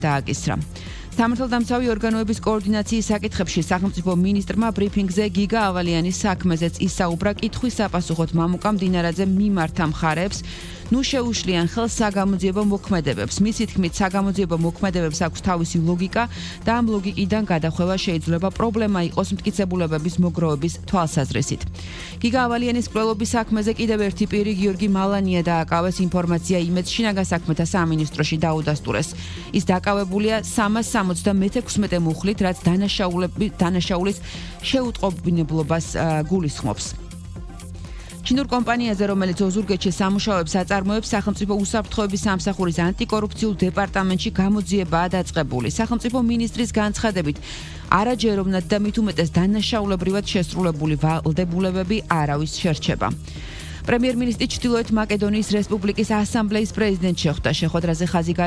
დააკისრა. სამართალდამცავი ორგანოების კოორდინაციის საკითხებში სახელმწიფო მინისტრმა ბრიფინგზე გიგა ავალიანის საქმეზეც ისაუბრა კითხვის საპასუხოდ მამუკა მდინარაძე მიმართა მხარეებს ნუ შეუშლიან ხელს საგამოძიებო მოქმედებებს. მისი თქმით, საგამოძიებო მოქმედებებს აქვს თავისი ლოგიკა და ამ ლოგიკიდან გადახვევა შეიძლება პრობლემა იყოს მტკიცებულებების მოგროვების თვალსაზრისით. გიგა ავალიანის მკვლელობის საქმეზე კიდევ ერთი პირი გიორგი მალანია დააკავეს ინფორმაცია იმედს შინაგან საქმეთა სამინისტროში დაუდასტურეს. ის დაკავებულია 376 მუხლით, რაც დანაშაულის შეუტყობინებლობას გულისხმობს. ჩინურ კომპანიაზე, რომელიც ოზურგეთში სამუშაოებს აწარმოებს, სახელმწიფო უსაფრთხოების სამსახურის ანტიკორუფციულ დეპარტამენტში გამოძიებაა დაწყებული. სახელმწიფო მინისტრის განცხადებით, არაჯეროვნად და მით უმეტეს დანაშაულებრივად შესრულებული ვალდებულებები არავის შერჩება. პრემიერ-მინისტრი ჩრდილოეთ მაკედონიის რესპუბლიკის ასამბლეის პრეზიდენტს შეხვდა. შეხვედრაზე ხაზი